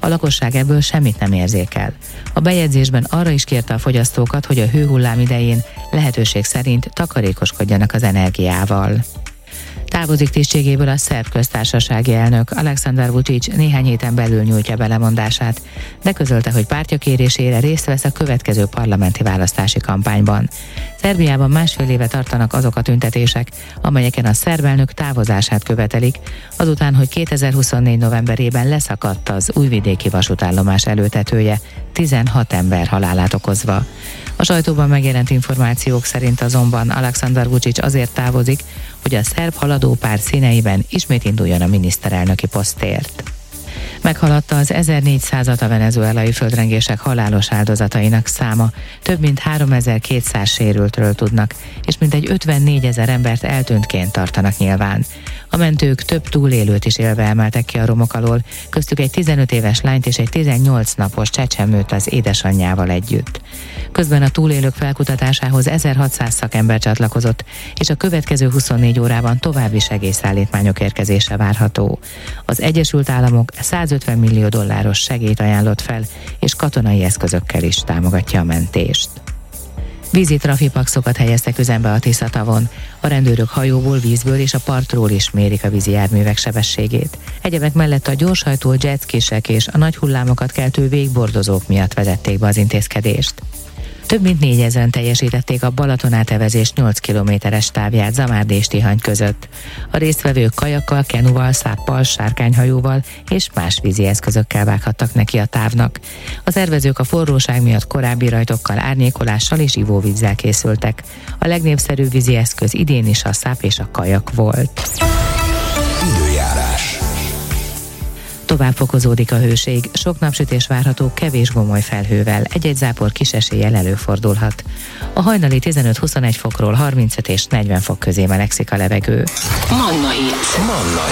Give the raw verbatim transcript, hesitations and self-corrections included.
A lakosság ebből semmit nem érzékel. A bejegyzésben arra is kérte a fogyasztókat, hogy a hőhullám idején lehetőség szerint takarékoskodjanak az energiával. Távozik tisztségéből a szerb köztársasági elnök. Aleksandar Vučić néhány héten belül nyújtja be lemondását, de közölte, hogy pártja kérésére részt vesz a következő parlamenti választási kampányban. Szerbiában másfél éve tartanak azok a tüntetések, amelyeken a szerb elnök távozását követelik, azután, hogy kétezer-huszonnégy novemberében leszakadt az újvidéki vasútállomás előtetője, tizenhat ember halálát okozva. A sajtóban megjelent információk szerint azonban Aleksandar Vučić azért távozik, hogy a szerb haladópárt színeiben ismét induljon a miniszterelnöki posztért. Meghaladta az ezernégyszázat a venezuelai földrengések halálos áldozatainak száma, több mint háromezer-kétszáz sérültről tudnak, és mintegy ötvennégyezer embert eltűntként tartanak nyilván. A mentők több túlélőt is élve emeltek ki a romok alól, köztük egy tizenöt éves lányt és egy tizennyolc napos csecsemőt az édesanyjával együtt. Közben a túlélők felkutatásához ezerhatszáz szakember csatlakozott, és a következő huszonnégy órában további segélyszállítmányok érkezése várható. Az Egyesült Államok százötven millió dolláros segélyt ajánlott fel, és katonai eszközökkel is támogatja a mentést. Vízi trafipaxokat helyeztek üzembe a Tisza-tavon. A rendőrök hajóból, vízből és a partról is mérik a vízi járművek sebességét. Egyebek mellett a gyorshajtó jetskisek és a nagy hullámokat keltő végbordozók miatt vezették be az intézkedést. Több mint négyezren teljesítették a Balaton átevezés nyolc kilométeres távját Zamárdi és Tihany között. A résztvevők kajakkal, kenuval, száppal, sárkányhajóval és más vízi eszközökkel vághattak neki a távnak. A szervezők a forróság miatt korábbi rajtokkal, árnyékolással és ivóvízzel készültek. A legnépszerűbb vízi eszköz idén is a száp és a kajak volt. Időjárás. Tovább fokozódik a hőség, sok napsütés várható kevés gomoly felhővel, egy-egy zápor kis eséllyel előfordulhat. A hajnali tizenöt-huszonegy fokról harmincöt és negyven fok közé melegszik a levegő. Manna Hit. Manna